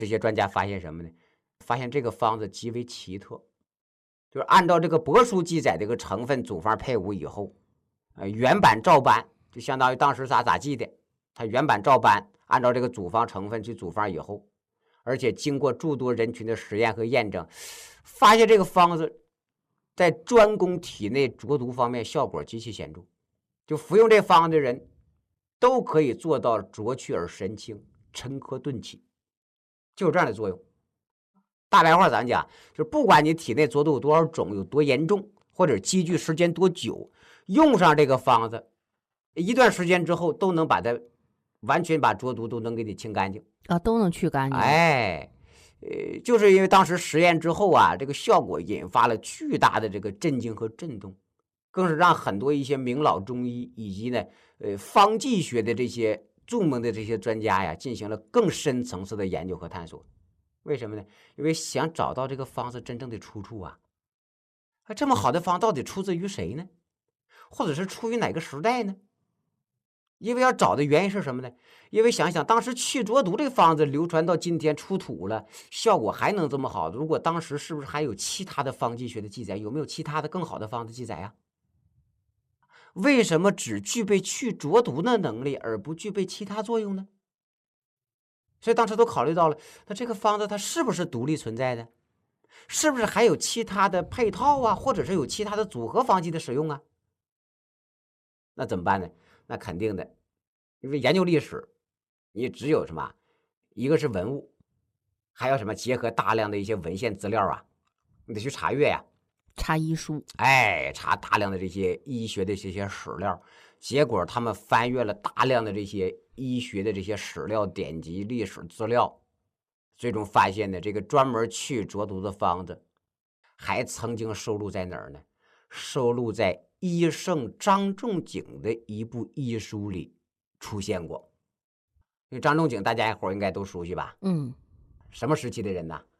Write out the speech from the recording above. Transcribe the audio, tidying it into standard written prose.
这些专家发现什么呢？发现这个方子极为奇特，就是按照这个帛书记载这个成分组方配伍以后，原版照搬，就相当于当时咋记的，它原版照搬，按照这个组方成分去组方以后，而且经过诸多人群的实验和验证，发现这个方子在专攻体内浊毒方面效果极其显著，就服用这方的人都可以做到浊去而神清，沉疴顿起，就有这样的作用。大白话咱讲，就是不管你体内浊毒有多少种，有多严重，或者积聚时间多久，用上这个方子，一段时间之后都能把它完全把浊毒都能给你清干净啊，都能去干净。 哎，就是因为当时实验之后啊，这个效果引发了巨大的这个震惊和震动，更是让很多一些名老中医以及呢方剂学的这些著名的这些专家呀，进行了更深层次的研究和探索。为什么呢？因为想找到这个方子真正的出处啊，这么好的方到底出自于谁呢？或者是出于哪个时代呢？因为要找的原因是什么呢？因为想想当时去浊毒这个方子流传到今天出土了，效果还能这么好，如果当时是不是还有其他的方剂学的记载？有没有其他的更好的方子记载啊？为什么只具备去浊毒的能力，而不具备其他作用呢？所以当时都考虑到了，那这个方子它是不是独立存在的？是不是还有其他的配套啊，或者是有其他的组合方剂的使用啊？那怎么办呢？那肯定的，因为研究历史，你只有什么？一个是文物，还有什么？结合大量的一些文献资料啊，你得去查阅呀， 查医书。 查大量的这些医学的这些史料。结果他们翻阅了大量的这些医学的这些史料、典籍、历史资料，最终发现呢，这个专门去浊毒的方子，还曾经收录在哪儿呢？收录在医圣张仲景的一部医书里出现过。因为张仲景大家一伙应该都熟悉吧？ 嗯， 什么时期的人呢？